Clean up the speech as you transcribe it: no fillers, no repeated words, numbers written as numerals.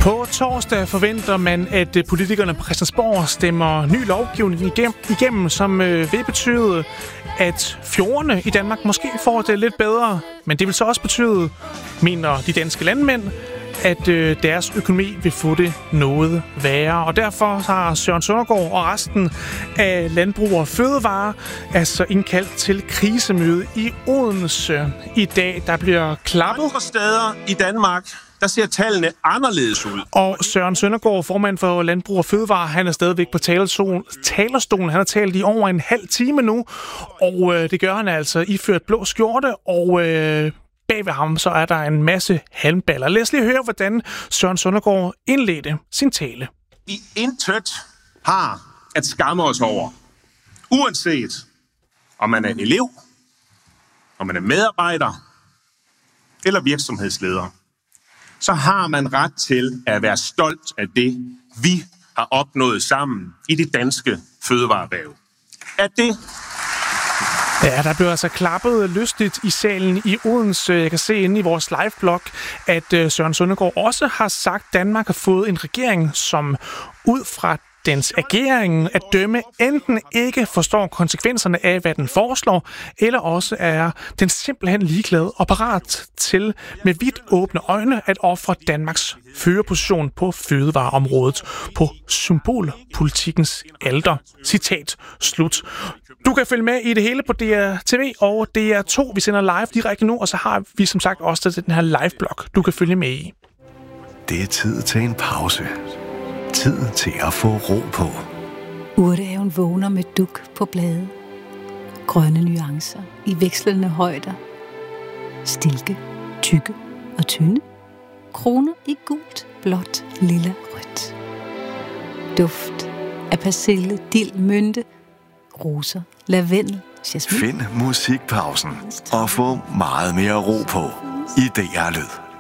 På torsdag forventer man, at politikerne på Christiansborg stemmer ny lovgivning igennem, som vil betyde, at fjordene i Danmark måske får det lidt bedre. Men det vil så også betyde, mener de danske landmænd, at deres økonomi vil få det noget værre. Og derfor har Søren Søndergaard og resten af Landbrug og Fødevare altså indkaldt til krisemøde i Odense i dag. Der bliver klappet. Andre steder i Danmark, der ser tallene anderledes ud. Og Søren Søndergaard, formand for Landbrug og Fødevare, han er stadigvæk på talerstolen. Han har talt i over en halv time nu, og det gør han altså iført blå skjorte, og bag ved ham så er der en masse halmballer. Lad os lige høre, hvordan Søren Søndergaard indledte sin tale. Vi intet har at skamme os over. Uanset om man er elev, om man er medarbejder eller virksomhedsleder, så har man ret til at være stolt af det, vi har opnået sammen i det danske fødevareerhverv. Er det? Ja, der bliver altså klappet lystigt i salen i Odense. Jeg kan se inde i vores liveblog, at Søren Søndergaard også har sagt, at Danmark har fået en regering, som ud fra dens agering at dømme enten ikke forstår konsekvenserne af, hvad den foreslår, eller også er den simpelthen ligeglad og parat til med vidt åbne øjne at ofre Danmarks førerposition på fødevareområdet på symbolpolitikkens alter. Citat slut. Du kan følge med i det hele på DRTV og DR2. Vi sender live direkte nu, og så har vi som sagt også den her liveblog, du kan følge med i. Det er tid til en pause. Tid til at få ro på. Urtehaven vågner med duk på blade. Grønne nuancer i vekslende højder. Stilke, tykke og tynde. Kroner i gult, blåt, lilla, rødt. Duft af persille, dild, mynte, roser, lavendel, jasmin. Find musikpausen og få meget mere ro på i DR Lyd.